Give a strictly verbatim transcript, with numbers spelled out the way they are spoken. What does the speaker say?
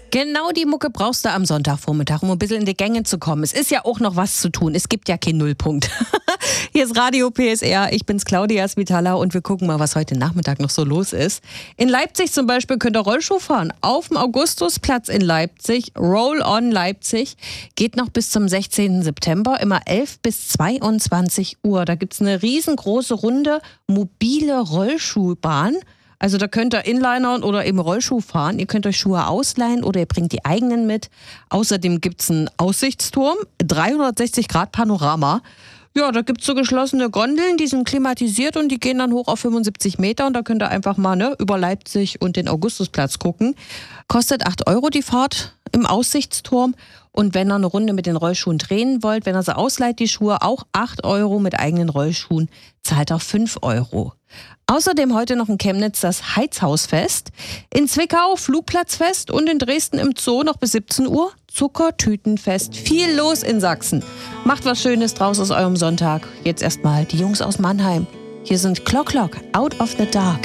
Genau die Mucke brauchst du am Sonntagvormittag, um ein bisschen in die Gänge zu kommen. Es ist ja auch noch was zu tun. Es gibt ja keinen Nullpunkt. Hier ist Radio P S R. Ich bin's Claudia Svitala und wir gucken mal, was heute Nachmittag noch so los ist. In Leipzig zum Beispiel könnt ihr Rollschuh fahren. Auf dem Augustusplatz in Leipzig. Roll on Leipzig. Geht noch bis zum sechzehnten September. Immer elf bis zweiundzwanzig Uhr. Da gibt's eine riesengroße runde mobile Rollschuhbahn. Also da könnt ihr Inliner oder eben Rollschuh fahren. Ihr könnt euch Schuhe ausleihen oder ihr bringt die eigenen mit. Außerdem gibt's einen Aussichtsturm, dreihundertsechzig Grad Panorama. Ja, da gibt's so geschlossene Gondeln, die sind klimatisiert und die gehen dann hoch auf fünfundsiebzig Meter. Und da könnt ihr einfach mal ne, über Leipzig und den Augustusplatz gucken. Kostet acht Euro die Fahrt im Aussichtsturm. Und wenn ihr eine Runde mit den Rollschuhen drehen wollt, wenn ihr sie ausleiht, die Schuhe, auch acht Euro mit eigenen Rollschuhen, zahlt ihr fünf Euro. Außerdem heute noch in Chemnitz das Heizhausfest, in Zwickau Flugplatzfest und in Dresden im Zoo noch bis siebzehn Uhr Zuckertütenfest. Viel los in Sachsen. Macht was Schönes draus aus eurem Sonntag. Jetzt erstmal die Jungs aus Mannheim. Hier sind Clock Clock, Out of the Dark.